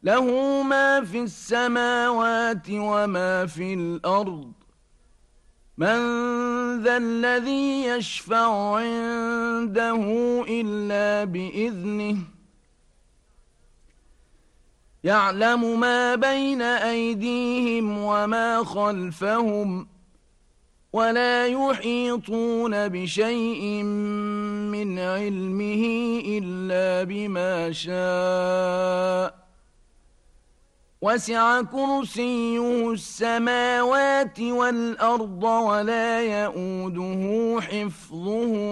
له ما في السماوات وما في الأرض. من ذا الذي يشفع عنده إلا بإذنه. يعلم ما بين أيديهم وما خلفهم ولا يحيطون بشيء من علمه إلا بما شاء. وسع كرسيه السماوات والأرض ولا يئوده حفظهما